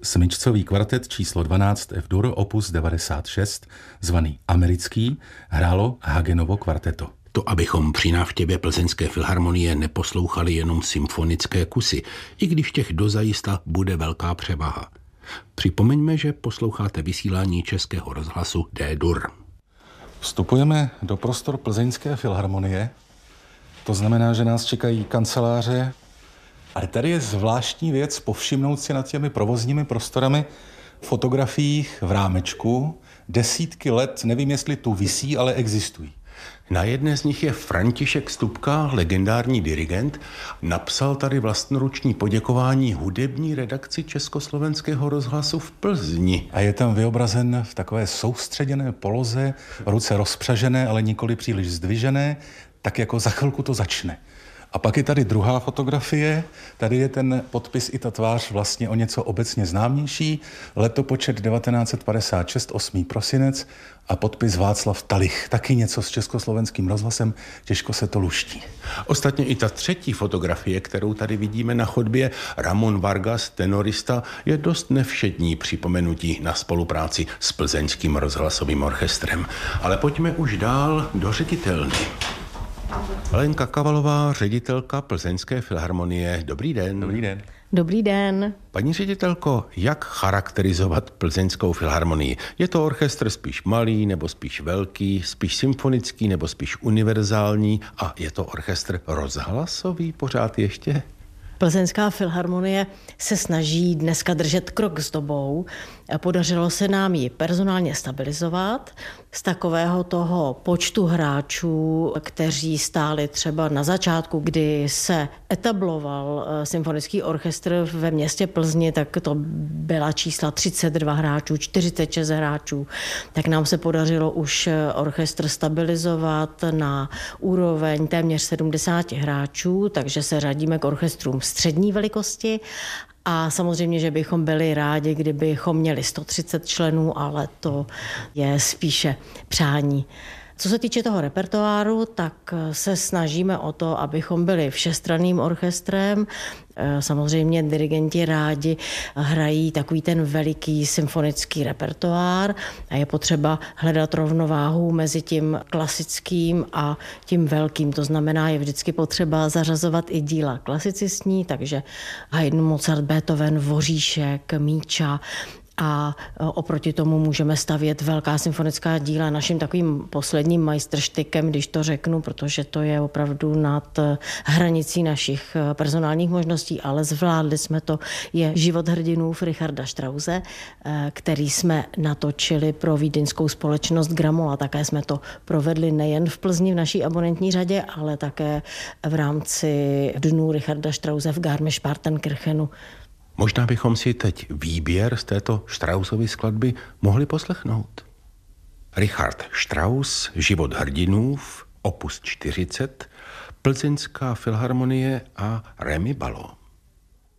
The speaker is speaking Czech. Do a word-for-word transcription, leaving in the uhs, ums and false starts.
Smyčcový kvartet číslo dvanáct F-dur opus devadesát šest, zvaný Americký, hrálo Hagenovo kvarteto. To, abychom při návštěvě Plzeňské filharmonie neposlouchali jenom symfonické kusy, i když těch dozajista bude velká převaha. Připomeňme, že posloucháte vysílání Českého rozhlasu D-dur. Vstupujeme do prostor Plzeňské filharmonie. To znamená, že nás čekají kanceláře. Ale tady je zvláštní věc povšimnout si nad těmi provozními prostorami fotografiích v rámečku. Desítky let, nevím, jestli tu visí, ale existují. Na jedné z nich je František Stupka, legendární dirigent. Napsal tady vlastnoruční poděkování hudební redakci Československého rozhlasu v Plzni. A je tam vyobrazen v takové soustředěné poloze, ruce rozpřažené, ale nikoli příliš zdvižené, tak jako za chvilku to začne. A pak je tady druhá fotografie, tady je ten podpis i ta tvář vlastně o něco obecně známější, letopočet devatenáct set padesát šest, osmý prosinec a podpis Václav Talich, taky něco s Československým rozhlasem, těžko se to luští. Ostatně i ta třetí fotografie, kterou tady vidíme na chodbě, Ramon Vargas, tenorista, je dost nevšední připomenutí na spolupráci s Plzeňským rozhlasovým orchestrem. Ale pojďme už dál do ředitelny. Lenka Kavalová, ředitelka Plzeňské filharmonie. Dobrý den. Dobrý den. Dobrý den. Paní ředitelko, jak charakterizovat Plzeňskou filharmonii? Je to orchestr spíš malý nebo spíš velký, spíš symfonický nebo spíš univerzální a je to orchestr rozhlasový pořád ještě? Plzeňská filharmonie se snaží dneska držet krok s dobou. Podařilo se nám ji personálně stabilizovat. Z takového toho počtu hráčů, kteří stáli třeba na začátku, kdy se etabloval symfonický orchestr ve městě Plzni, tak to byla čísla třicet dva hráčů, čtyřicet šest hráčů. Tak nám se podařilo už orchestr stabilizovat na úroveň téměř sedmdesát hráčů, takže se řadíme k orchestrům střední velikosti. A samozřejmě, že bychom byli rádi, kdybychom měli sto třicet členů, ale to je spíše přání. Co se týče toho repertoáru, tak se snažíme o to, abychom byli všestranným orchestrem. Samozřejmě dirigenti rádi hrají takový ten veliký symfonický repertoár a je potřeba hledat rovnováhu mezi tím klasickým a tím velkým. To znamená, je vždycky potřeba zařazovat i díla klasicistní, takže Haydn, Mozart, Beethoven, Voříšek, Míča. A oproti tomu můžeme stavět velká symfonická díla. Naším takovým posledním majstrštykem, když to řeknu, protože to je opravdu nad hranicí našich personálních možností, ale zvládli jsme to, je Život hrdinů Richarda Strause, který jsme natočili pro vídeňskou společnost Gramola. Také jsme to provedli nejen v Plzni v naší abonentní řadě, ale také v rámci dnů Richarda Strause v Garmisch-Partenkirchenu. Možná bychom si teď výběr z této Straussovy skladby mohli poslechnout. Richard Strauss, Život hrdinů, opus čtyřicet, Plzeňská filharmonie a Rémy Ballot.